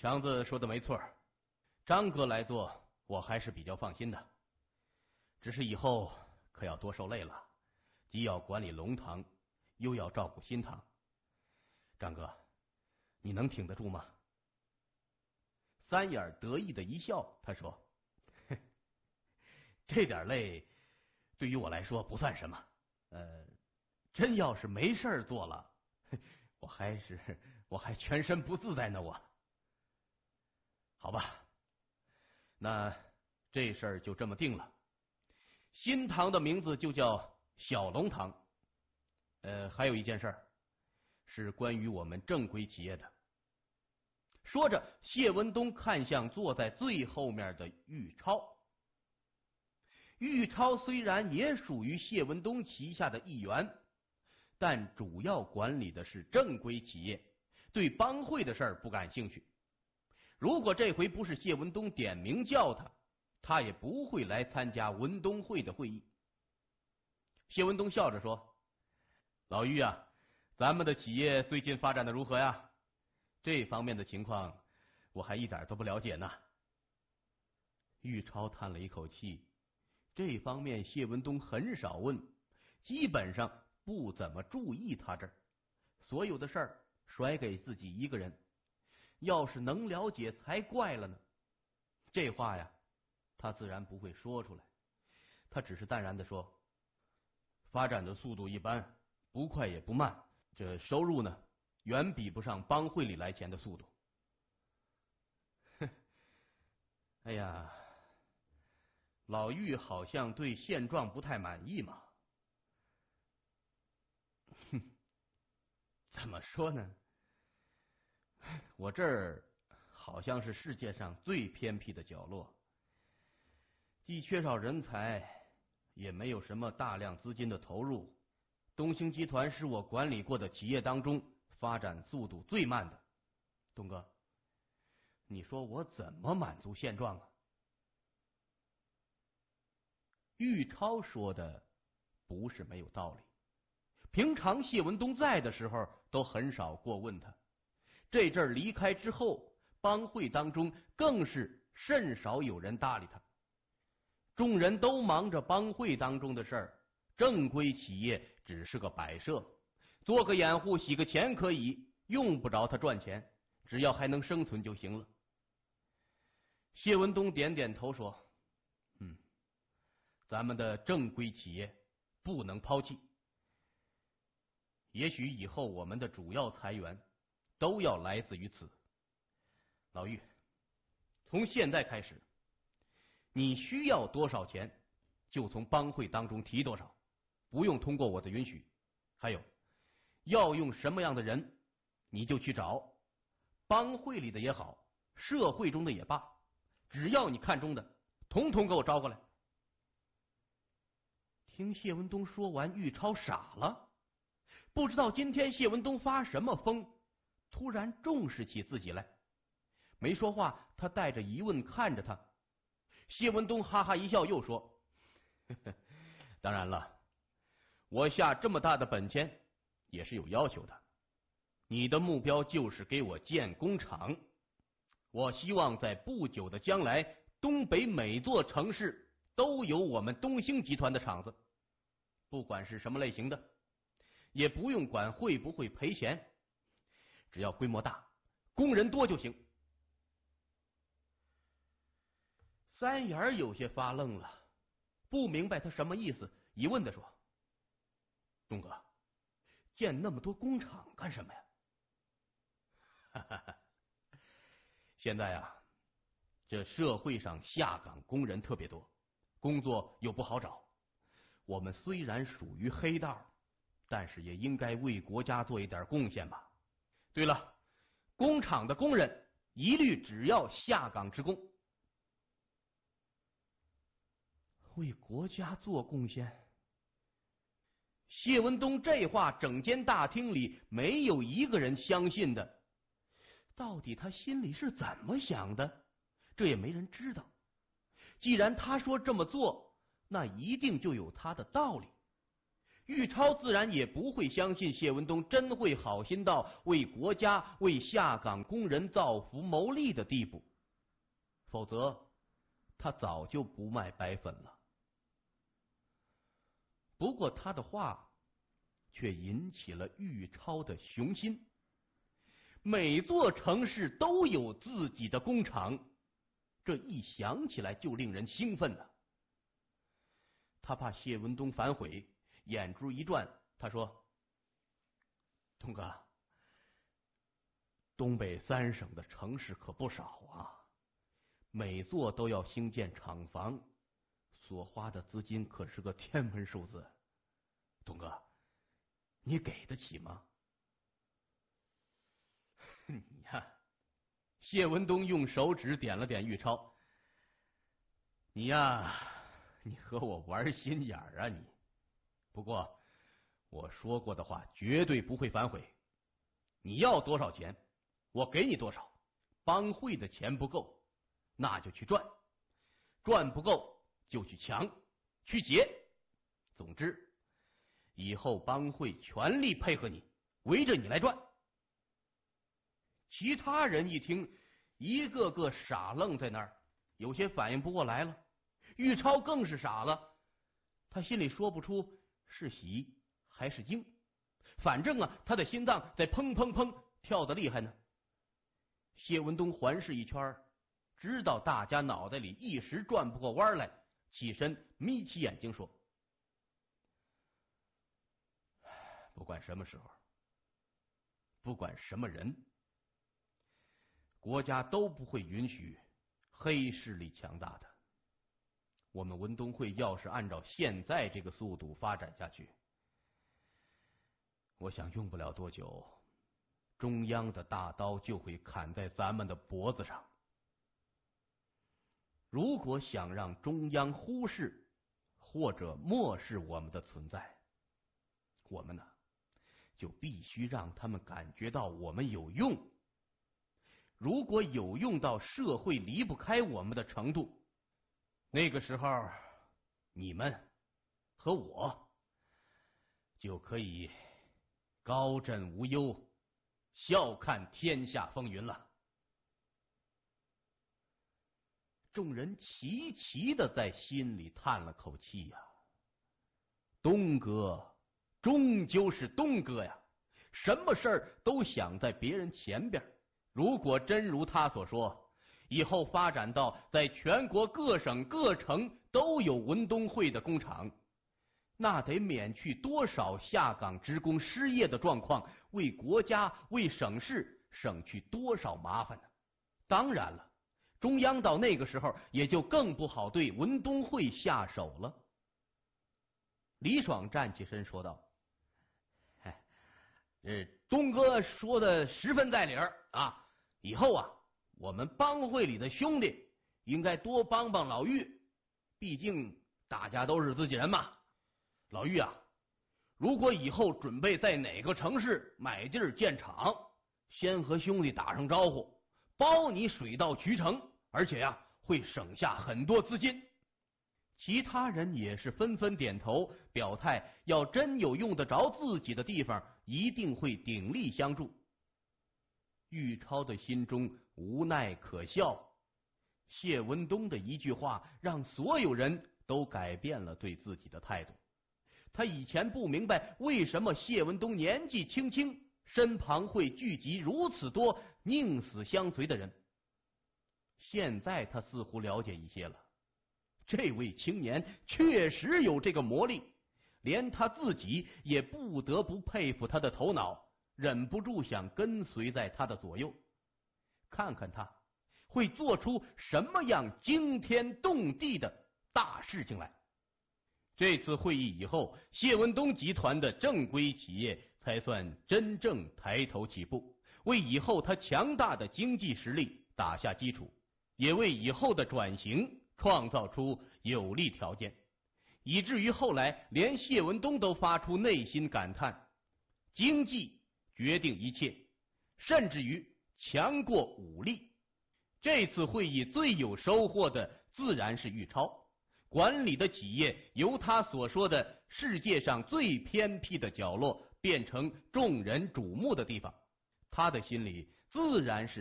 强子说的没错，张哥来做，我还是比较放心的。只是以后可要多受累了，既要管理龙堂，又要照顾新堂。张哥，你能挺得住吗？三眼得意的一笑，他说：“这点累，对于我来说不算什么。真要是没事做了，我还全身不自在呢。好吧，那这事儿就这么定了。新堂的名字就叫小龙堂。还有一件事儿，是关于我们正规企业的。”说着，谢文东看向坐在最后面的玉超。玉超虽然也属于谢文东旗下的一员，但主要管理的是正规企业，对帮会的事儿不感兴趣。如果这回不是谢文东点名叫他，他也不会来参加文东会的会议。谢文东笑着说：“老玉啊，咱们的企业最近发展的如何呀？这方面的情况我还一点都不了解呢。”玉超叹了一口气，这方面谢文东很少问，基本上不怎么注意他这儿，所有的事儿甩给自己一个人，要是能了解才怪了呢。这话呀，他自然不会说出来，他只是淡然地说：“发展的速度一般，不快也不慢，这收入呢，远比不上帮会里来钱的速度。”哎呀，老玉好像对现状不太满意嘛。怎么说呢？我这儿好像是世界上最偏僻的角落，既缺少人才，也没有什么大量资金的投入。东兴集团是我管理过的企业当中发展速度最慢的。东哥，你说我怎么满足现状啊？玉超说的不是没有道理，平常谢文东在的时候都很少过问他，这阵儿离开之后，帮会当中更是甚少有人搭理他。众人都忙着帮会当中的事儿，正规企业只是个摆设，做个掩护洗个钱可以，用不着他赚钱，只要还能生存就行了。谢文东点点头说：“咱们的正规企业不能抛弃，也许以后我们的主要财源都要来自于此。老玉，从现在开始，你需要多少钱就从帮会当中提多少，不用通过我的允许。还有，要用什么样的人你就去找，帮会里的也好，社会中的也罢，只要你看中的，统统给我招过来。”听谢文东说完，玉超傻了，不知道今天谢文东发什么疯，突然重视起自己来。没说话，他带着疑问看着他。谢文东哈哈一笑，又说：“当然了，我下这么大的本钱也是有要求的。你的目标就是给我建工厂，我希望在不久的将来，东北每座城市都有我们东兴集团的厂子，不管是什么类型的，也不用管会不会赔钱，只要规模大，工人多就行。”三眼有些发愣了，不明白他什么意思，疑问地说：“东哥，建那么多工厂干什么呀？”现在啊，这社会上下岗工人特别多，工作又不好找。我们虽然属于黑道，但是也应该为国家做一点贡献吧。对了，工厂的工人一律只要下岗职工。为国家做贡献？谢文东这话，整间大厅里没有一个人相信的。到底他心里是怎么想的，这也没人知道。既然他说这么做，那一定就有他的道理。 玉超自然也不会相信谢文东真会好心到为国家、为下岗工人造福谋利的地步，否则他早就不卖白粉了。不过他的话却引起了玉超的雄心，每座城市都有自己的工厂，这一想起来就令人兴奋呐。他怕谢文东反悔，眼珠一转，他说：“东哥，东北3省的城市可不少啊，每座都要兴建厂房，所花的资金可是个天文数字。东哥，你给得起吗？”你呀，谢文东用手指点了点玉超：“你呀，你和我玩心眼儿啊你！不过我说过的话绝对不会反悔。你要多少钱，我给你多少。帮会的钱不够，那就去赚；赚不够就去抢、去劫。总之，以后帮会全力配合你，围着你来转。”其他人一听，一个个傻愣在那儿，有些反应不过来了。玉超更是傻了，他心里说不出是喜还是惊，反正啊，他的心脏在砰砰砰跳得厉害呢。谢文东环视一圈，知道大家脑袋里一时转不过弯来，起身眯起眼睛说：“不管什么时候，不管什么人，国家都不会允许黑势力强大的。我们文东会要是按照现在这个速度发展下去，我想用不了多久，中央的大刀就会砍在咱们的脖子上。如果想让中央忽视或者漠视我们的存在，我们呢，就必须让他们感觉到我们有用。如果有用到社会离不开我们的程度，那个时候你们和我就可以高枕无忧，笑看天下风云了。”众人齐齐的在心里叹了口气呀。东哥终究是东哥呀，什么事儿都想在别人前边。如果真如他所说，以后发展到在全国各省各城都有文东会的工厂，那得免去多少下岗职工失业的状况，为国家为省市省去多少麻烦呢？当然了，中央到那个时候也就更不好对文东会下手了。李爽站起身说道：“东哥说的十分在理儿啊！以后啊，我们帮会里的兄弟应该多帮帮老玉，毕竟大家都是自己人嘛。老玉啊，如果以后准备在哪个城市买地儿建厂，先和兄弟打上招呼，包你水到渠成，而且呀，会省下很多资金。”其他人也是纷纷点头，表态要真有用得着自己的地方，一定会鼎力相助。玉超的心中无奈可笑，谢文东的一句话让所有人都改变了对自己的态度。他以前不明白为什么谢文东年纪轻轻，身旁会聚集如此多宁死相随的人，现在他似乎了解一些了。这位青年确实有这个魔力，连他自己也不得不佩服他的头脑，忍不住想跟随在他的左右，看看他会做出什么样惊天动地的大事情来。这次会议以后，谢文东集团的正规企业才算真正抬头起步，为以后他强大的经济实力打下基础，也为以后的转型创造出有利条件，以至于后来连谢文东都发出内心感叹：经济决定一切，甚至于强过武力。这次会议最有收获的自然是玉超， 管理的企业由他所说的世界上最偏僻的角落变成众人瞩目的地方，他的心里自然是